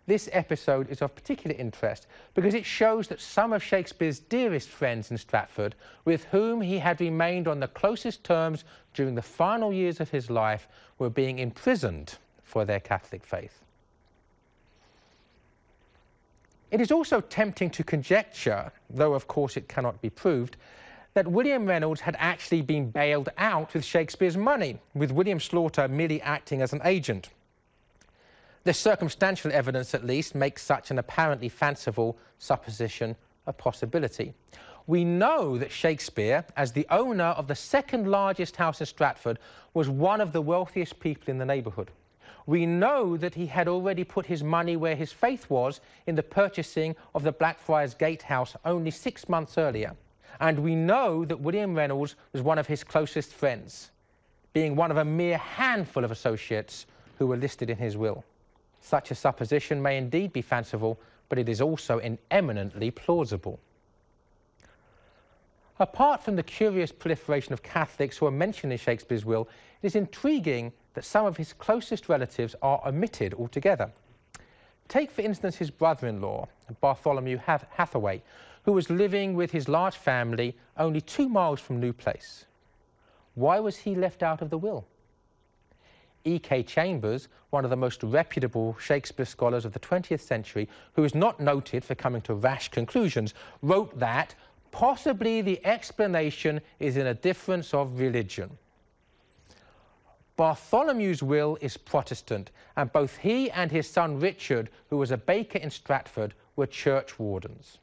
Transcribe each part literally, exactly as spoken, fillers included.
This episode is of particular interest because it shows that some of Shakespeare's dearest friends in Stratford, with whom he had remained on the closest terms during the final years of his life, were being imprisoned for their Catholic faith. It is also tempting to conjecture, though of course it cannot be proved, that William Reynolds had actually been bailed out with Shakespeare's money, with William Slaughter merely acting as an agent. The circumstantial evidence, at least, makes such an apparently fanciful supposition a possibility. We know that Shakespeare, as the owner of the second largest house in Stratford, was one of the wealthiest people in the neighbourhood. We know that he had already put his money where his faith was in the purchasing of the Blackfriars Gatehouse only six months earlier. And we know that William Reynolds was one of his closest friends, being one of a mere handful of associates who were listed in his will. Such a supposition may indeed be fanciful, but it is also eminently plausible. Apart from the curious proliferation of Catholics who are mentioned in Shakespeare's will, it is intriguing that some of his closest relatives are omitted altogether. Take, for instance, his brother-in-law, Bartholomew Hathaway, who was living with his large family only two miles from New Place. Why was he left out of the will? E K Chambers, one of the most reputable Shakespeare scholars of the twentieth century, who is not noted for coming to rash conclusions, wrote that possibly the explanation is in a difference of religion. Bartholomew's will is Protestant, and both he and his son Richard, who was a baker in Stratford, were churchwardens.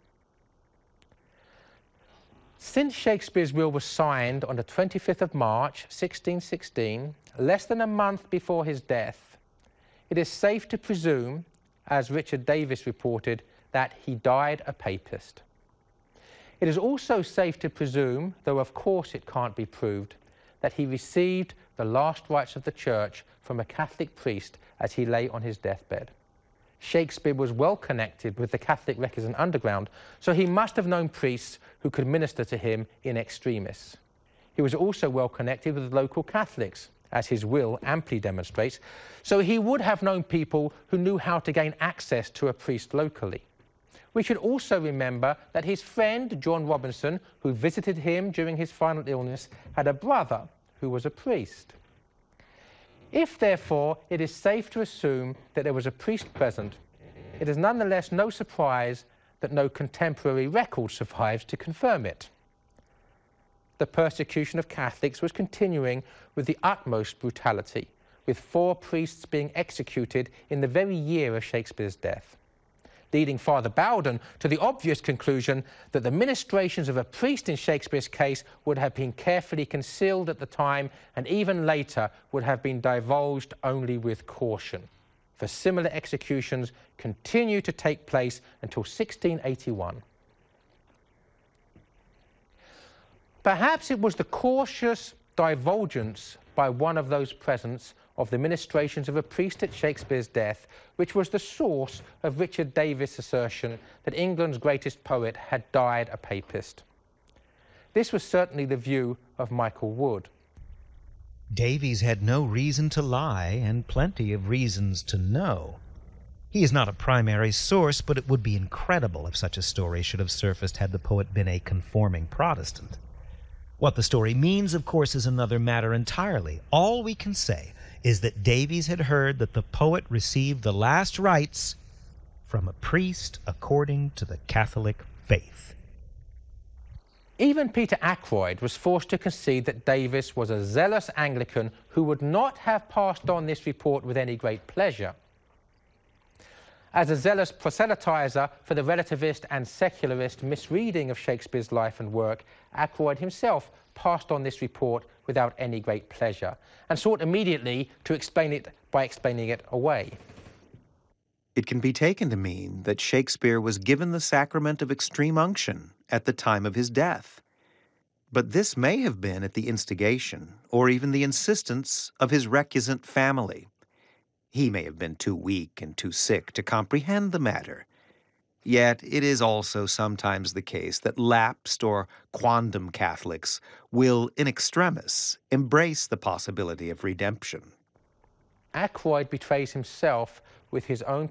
Since Shakespeare's will was signed on the twenty-fifth of March, sixteen sixteen, less than a month before his death, it is safe to presume, as Richard Davis reported, that he died a papist. It is also safe to presume, though of course it can't be proved, that he received the last rites of the church from a Catholic priest as he lay on his deathbed. Shakespeare was well connected with the Catholic recusant underground, so he must have known priests who could minister to him in extremis. He was also well connected with local Catholics, as his will amply demonstrates, so he would have known people who knew how to gain access to a priest locally. We should also remember that his friend, John Robinson, who visited him during his final illness, had a brother who was a priest. If, therefore, it is safe to assume that there was a priest present, it is nonetheless no surprise that no contemporary record survives to confirm it. The persecution of Catholics was continuing with the utmost brutality, with four priests being executed in the very year of Shakespeare's death, leading Father Bowden to the obvious conclusion that the ministrations of a priest in Shakespeare's case would have been carefully concealed at the time and even later would have been divulged only with caution. For similar executions continue to take place until sixteen eighty-one. Perhaps it was the cautious divulgence by one of those present of the ministrations of a priest at Shakespeare's death, which was the source of Richard Davis' assertion that England's greatest poet had died a papist. This was certainly the view of Michael Wood. Davies had no reason to lie, and plenty of reasons to know. He is not a primary source, but it would be incredible if such a story should have surfaced had the poet been a conforming Protestant. What the story means, of course, is another matter entirely. All we can say is that Davies had heard that the poet received the last rites from a priest according to the Catholic faith. Even Peter Ackroyd was forced to concede that Davis was a zealous Anglican who would not have passed on this report with any great pleasure. As a zealous proselytizer for the relativist and secularist misreading of Shakespeare's life and work, Ackroyd himself passed on this report without any great pleasure, and sought immediately to explain it by explaining it away. It can be taken to mean that Shakespeare was given the sacrament of extreme unction at the time of his death. But this may have been at the instigation, or even the insistence, of his recusant family. He may have been too weak and too sick to comprehend the matter. Yet it is also sometimes the case that lapsed or quondam Catholics will, in extremis, embrace the possibility of redemption. Ackroyd betrays himself with his own